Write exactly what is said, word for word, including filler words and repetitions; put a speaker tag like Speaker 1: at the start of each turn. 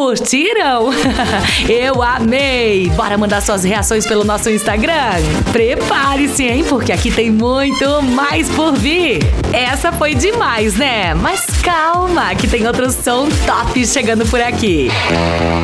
Speaker 1: Curtiram? Eu amei! Bora mandar suas reações pelo nosso Instagram? Prepare-se, hein? Porque aqui tem muito mais por vir. Essa foi demais, né? Mas calma, que tem outro som top chegando por aqui.